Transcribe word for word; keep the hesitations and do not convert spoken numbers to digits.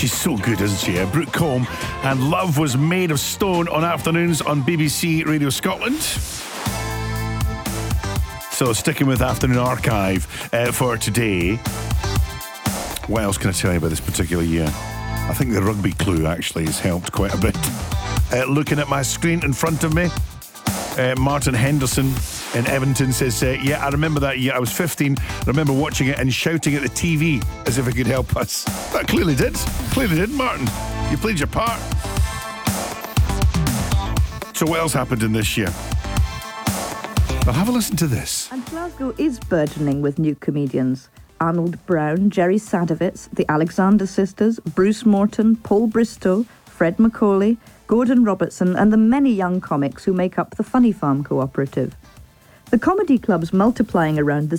she's so good, isn't she? Uh, Brooke Combe and Love Was Made of Stone on afternoons on B B C Radio Scotland. So sticking with Afternoon Archive uh, for today. What else can I tell you about this particular year? I think the rugby clue actually has helped quite a bit. Uh, looking at my screen in front of me, uh, Martin Henderson in Edmonton says, uh, yeah, I remember that year. I was fifteen. I remember watching it and shouting at the T V as if it could help us. That clearly did. Clearly did, Martin. You played your part. So what else happened in this year? Well, have a listen to this. And Glasgow is burgeoning with new comedians. Arnold Brown, Jerry Sadowitz, the Alexander Sisters, Bruce Morton, Paul Bristow, Fred Macaulay, Gordon Robertson, and the many young comics who make up the Funny Farm Cooperative. The comedy club's multiplying around the